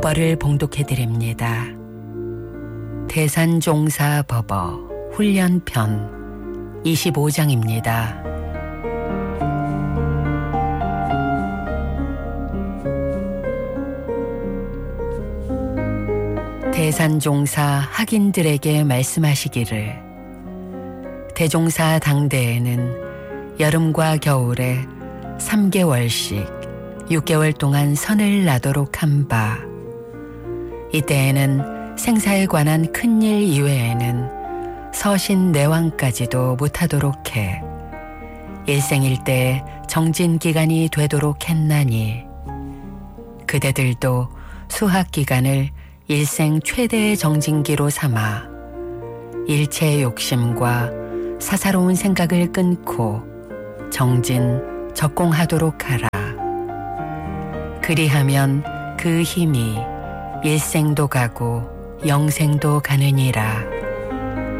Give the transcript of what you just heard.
법어를 봉독해드립니다. 대산종사 법어 훈련편 25장입니다. 대산종사 학인들에게 말씀하시기를, 대종사 당대에는 여름과 겨울에 3개월씩 6개월 동안 선을 나도록 한 바, 이때에는 생사에 관한 큰일 이외에는 서신 내왕까지도 못하도록 해 일생일대에 정진기간이 되도록 했나니, 그대들도 수학기간을 일생 최대의 정진기로 삼아 일체의 욕심과 사사로운 생각을 끊고 정진, 적공하도록 하라. 그리하면 그 힘이 일생도 가고 영생도 가느니라.